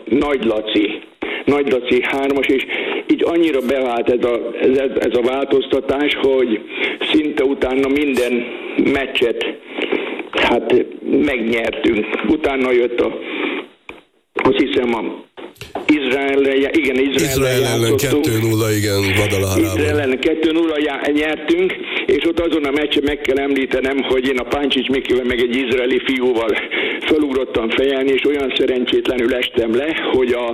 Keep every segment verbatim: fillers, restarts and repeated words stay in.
Nagy Laci, Nagy Laci hármas, és így annyira bevált ez a, ez, ez a változtatás, hogy szinte utána minden meccset hát megnyertünk. Utána jött a, azt hiszem a Izrael, igen, Izrael ellen kettő nulla, igen, Guadalajarában. Izrael ellen kettő nulla nyertünk, és ott azon a meccsen meg kell említenem, hogy én a Páncsics Mikivel meg egy izraeli fiúval felugrottam fejelni, és olyan szerencsétlenül estem le, hogy a,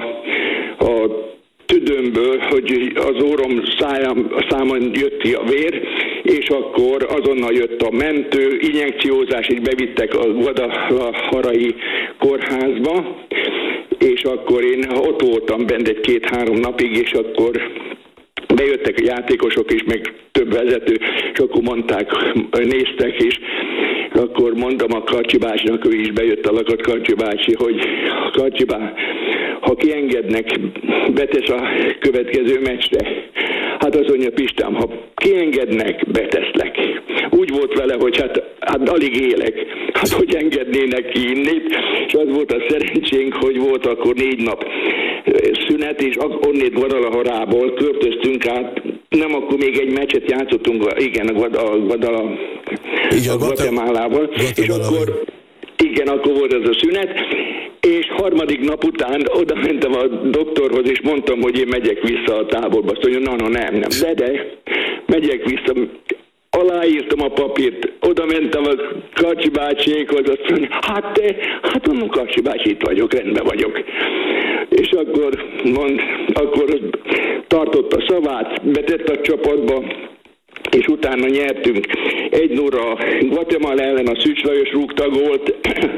a tüdőmből, hogy az orrom szájam, számon jött ki a vér, és akkor azonnal jött a mentő, injekciózás, így bevittek a Guadalajarai kórházba, és akkor én ott voltam bent egy két-három napig, és akkor bejöttek a játékosok is, meg több vezető, és akkor mondták, néztek is, akkor mondtam a Karcsi bácsinak, ő is bejött, a Lakat Karcsi bácsi, hogy Karcsi bá, ha kiengednek, betesz a következő meccsre. Hát azt mondja, Pistám, ha kiengednek, beteszlek. Úgy volt vele, hogy hát, hát alig élek. Hát hogy engednének ki innét? És az volt a szerencsénk, hogy volt akkor négy nap szünet, és onnét Guadalajarából költöztünk át. Nem, akkor még egy meccset játszottunk, igen, a Guadala, a Guatemalával. És akkor, igen, akkor volt ez a szünet. És harmadik nap után oda mentem a doktorhoz, és mondtam, hogy én megyek vissza a táborba. Azt mondja, na, na, nem, nem. De, de, megyek vissza. Aláírtam a papírt, oda mentem a Karcsi bácsiékhoz, azt mondja, hát te, hát mondom, Karcsi bácsi, itt vagyok, rendben vagyok. És akkor mond, akkor tartott a szavát, betett a csapatba, és utána nyertünk. Egy nulla Guatemala ellen, a Szűcs Lajos rúgta gólt,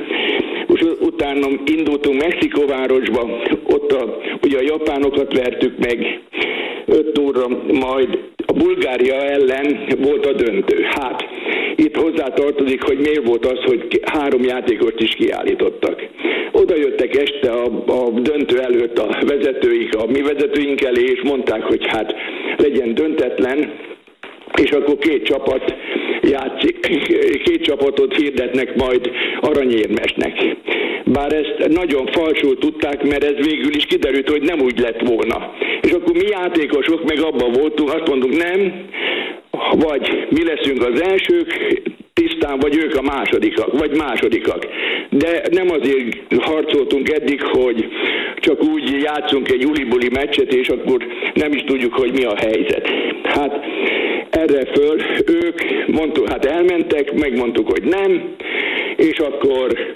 és utána indultunk Mexikóvárosba, ott a, ugye a japánokat vertük meg, öt nulla, majd a Bulgária ellen volt a döntő. Hát, itt hozzátartozik, hogy miért volt az, hogy három játékost is kiállítottak. Oda jöttek este a, a döntő előtt a vezetőik, a mi vezetőink elé, és mondták, hogy hát legyen döntetlen, és akkor két csapat játszik, két csapatot hirdetnek majd aranyérmesnek. Bár ezt nagyon falsul tudták, mert ez végül is kiderült, hogy nem úgy lett volna. És akkor mi játékosok meg abban voltunk, azt mondunk nem, vagy mi leszünk az elsők, tisztán, vagy ők a másodikak, vagy másodikak. De nem azért harcoltunk eddig, hogy csak úgy játszunk egy ulibuli meccset, és akkor nem is tudjuk, hogy mi a helyzet. Hát erre föl ők mondtuk, hát elmentek, megmondtuk, hogy nem, és akkor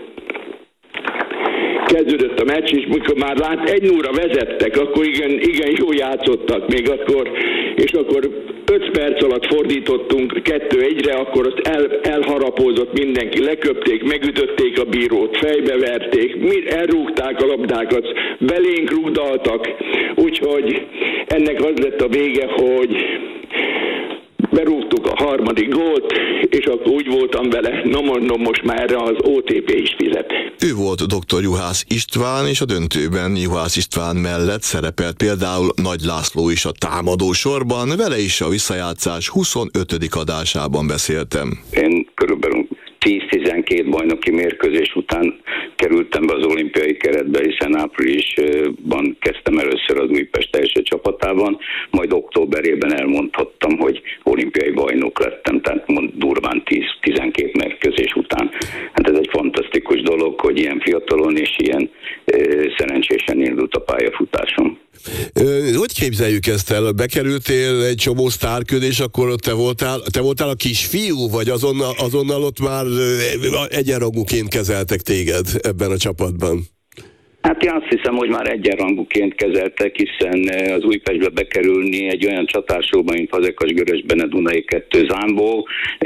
kezdődött a meccs, és mikor már lát, egy nulla vezettek, akkor igen, igen jó játszottak még akkor, és akkor öt perc alatt fordítottunk kettő egyre, akkor azt el, elharapózott mindenki, leköpték, megütötték a bírót, fejbeverték, elrúgták a labdákat, belénk rúgdaltak, úgyhogy ennek az lett a vége, hogy berúgtuk a harmadik gólt, és akkor úgy voltam vele, no mondom, most már erre az o té pé is fizet. Ő volt doktor Juhász István, és a döntőben Juhász István mellett szerepelt például Nagy László is a támadó sorban, vele is a visszajátszás huszonötödik adásában beszéltem. Én körülbelül tíz-tizenkét bajnoki mérkőzés után kerültem be az olimpiai keretbe, hiszen áprilisban kezdtem először az Újpest első csapatában, majd októberében elmondhattam, hogy olimpiai bajnok lettem, tehát durván tíz-tizenkét mérkőzés után. Hát ez egy fantasztikus dolog, hogy ilyen fiatalon és ilyen e, szerencsésen indult a pályafutásom. Hogy képzeljük ezt el? Bekerültél egy csomó sztárköd, és akkor te voltál, te voltál a kisfiú, vagy azonnal, azonnal ott már egyenrangúként kezeltek téged ebben a csapatban? Hát én azt hiszem, hogy már egyenrangúként kezeltek, hiszen az Újpestbe bekerülni egy olyan csatárshowba, mint Fazekas Görösbene Dunai kettő Zámbó,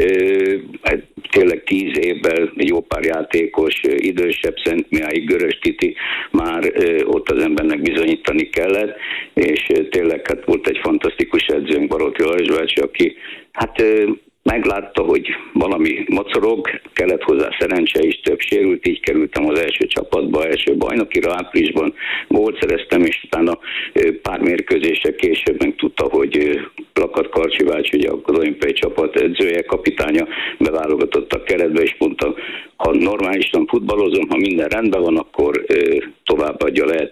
tényleg tíz évvel jó pár játékos, idősebb Szent Mihály, Görös Titi, már ott az embernek bizonyítani kellett, és tényleg hát volt egy fantasztikus edzőnk, Baróti Lajos bácsi, aki hát meglátta, hogy valami mocorog, kellett hozzá szerencse is, több sérült, így kerültem az első csapatba, első bajnokira, áprilisban gólt szereztem, és utána pár mérkőzések később meg tudta, hogy Lakat Karcsi bácsi, ugye az olimpiai csapat edzője, kapitánya beválogatott a keretbe, és mondta, ha normálisan futballozom, ha minden rendben van, akkor továbbadja lehet